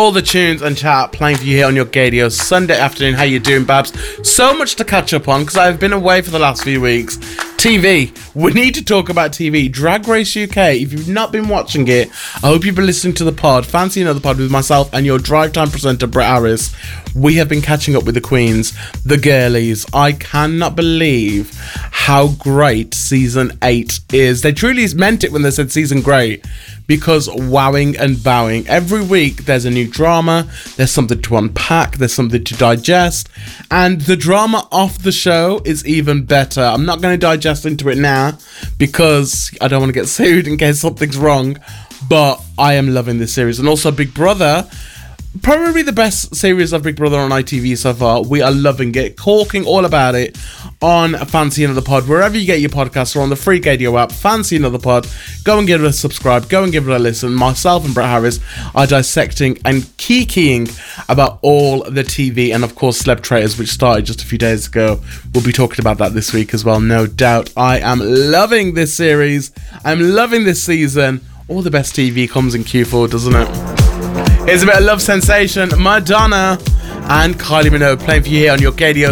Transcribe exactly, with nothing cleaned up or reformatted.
all the tunes and chat playing for you here on your Gadio Sunday afternoon. How you doing, Babs? So much to catch up on because I've been away for the last few weeks. T V. We need to talk about T V. Drag Race U K. If you've not been watching it, I hope you've been listening to the pod. Fancy Another Pod with myself and your drive time presenter, Brett Harris. We have been catching up with the queens, the girlies. I cannot believe how great season eight is. They truly meant it when they said season great, because wowing and bowing. Every week there's a new drama, there's something to unpack, there's something to digest, and the drama off the show is even better. I'm not going to digest into it now because I don't want to get sued in case something's wrong, but I am loving this series. And also Big Brother, probably the best series of Big Brother on I T V so far. We are loving it, talking all about it on Fancy Another Pod, wherever you get your podcasts, or on the free Gadio app, Fancy Another Pod. Go and give it a subscribe, go and give it a listen. Myself and Brett Harris are dissecting and kikiing about all the T V, and of course Celeb Traitors, which started just a few days ago. We'll be talking about that this week as well, no doubt. I am loving this series, I'm loving this season. All the best T V comes in Q four, doesn't it? Here's a bit of Love Sensation, Madonna and Kylie Minogue playing for you here on your Gadio